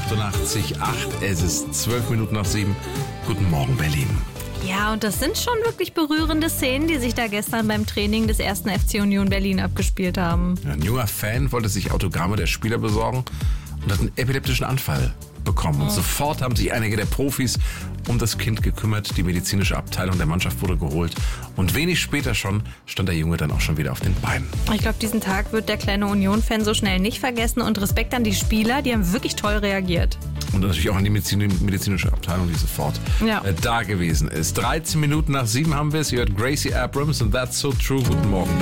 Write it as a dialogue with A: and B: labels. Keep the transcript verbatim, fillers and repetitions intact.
A: achtundachtzig Komma acht. Es ist zwölf Minuten nach sieben. Guten Morgen, Berlin.
B: Ja, und das sind schon wirklich berührende Szenen, die sich da gestern beim Training des ersten F C Union Berlin abgespielt haben.
A: Ein junger Fan wollte sich Autogramme der Spieler besorgen und hat einen epileptischen Anfall bekommen. Und sofort haben sich einige der Profis um das Kind gekümmert. Die medizinische Abteilung der Mannschaft wurde geholt. Und wenig später schon stand der Junge dann auch schon wieder auf den Beinen.
B: Ich glaube, diesen Tag wird der kleine Union-Fan so schnell nicht vergessen. Und Respekt an die Spieler, die haben wirklich toll reagiert.
A: Und natürlich auch an die Medizin, medizinische Abteilung, die sofort
B: ja.
A: äh, da gewesen ist. dreizehn Minuten nach sieben haben wir es. Ihr hört Gracie Abrams und That's So True. Guten Morgen.